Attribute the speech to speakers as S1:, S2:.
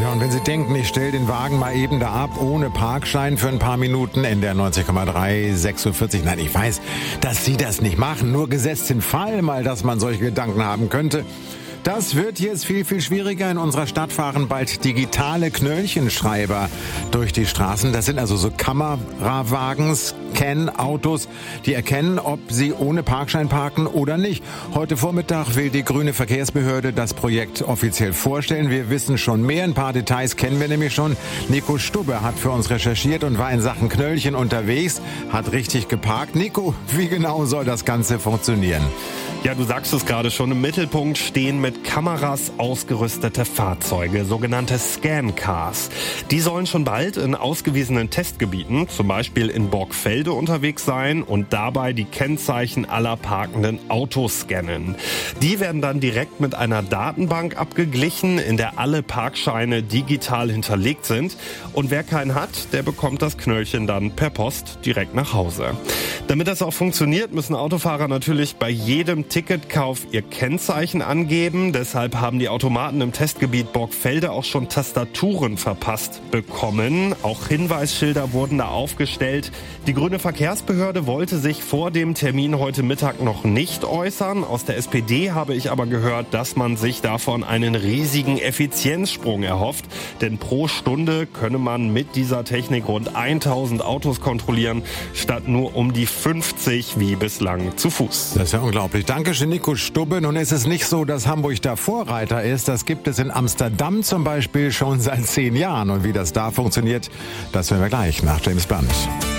S1: Ja, und wenn Sie denken, ich stelle den Wagen mal eben da ab, ohne Parkschein für ein paar Minuten, NDR 90,3, 6:40 Uhr. Nein, ich weiß, dass Sie das nicht machen. Nur gesetzt den Fall mal, dass man solche Gedanken haben könnte. Das wird jetzt viel, viel schwieriger. In unserer Stadt fahren bald digitale Knöllchenschreiber durch die Straßen. Das sind also so Kamerawagen, Scan-Autos, die erkennen, ob sie ohne Parkschein parken oder nicht. Heute Vormittag will die grüne Verkehrsbehörde das Projekt offiziell vorstellen. Wir wissen schon mehr. Ein paar Details kennen wir nämlich schon. Nico Stubbe hat für uns recherchiert und war in Sachen Knöllchen unterwegs, hat richtig geparkt. Nico, wie genau soll das Ganze funktionieren?
S2: Ja, du sagst es gerade schon, im Mittelpunkt stehen mit Kameras ausgerüstete Fahrzeuge, sogenannte Scan-Cars. Die sollen schon bald in ausgewiesenen Testgebieten, zum Beispiel in Borgfelde, unterwegs sein und dabei die Kennzeichen aller parkenden Autos scannen. Die werden dann direkt mit einer Datenbank abgeglichen, in der alle Parkscheine digital hinterlegt sind. Und wer keinen hat, der bekommt das Knöllchen dann per Post direkt nach Hause. Damit das auch funktioniert, müssen Autofahrer natürlich bei jedem Ticketkauf ihr Kennzeichen angeben. Deshalb haben die Automaten im Testgebiet Borgfelde auch schon Tastaturen verpasst bekommen. Auch Hinweisschilder wurden da aufgestellt. Die grüne Verkehrsbehörde wollte sich vor dem Termin heute Mittag noch nicht äußern. Aus der SPD habe ich aber gehört, dass man sich davon einen riesigen Effizienzsprung erhofft. Denn pro Stunde könne man mit dieser Technik rund 1000 Autos kontrollieren, statt nur um die 50 wie bislang zu Fuß.
S1: Das ist ja unglaublich. Dankeschön, Nico Stubbe. Nun ist es nicht so, dass Hamburg da Vorreiter ist. Das gibt es in Amsterdam zum Beispiel schon seit 10 Jahren. Und wie das da funktioniert, das hören wir gleich nach James Blunt.